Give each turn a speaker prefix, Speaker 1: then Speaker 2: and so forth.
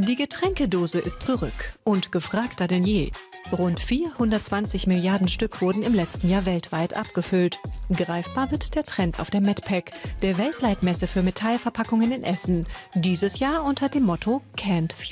Speaker 1: Die Getränkedose ist zurück und gefragter denn je. Rund 420 Milliarden Stück wurden im letzten Jahr weltweit abgefüllt. Greifbar wird der Trend auf der Medpack, der Weltleitmesse für Metallverpackungen in Essen. Dieses Jahr unter dem Motto Can't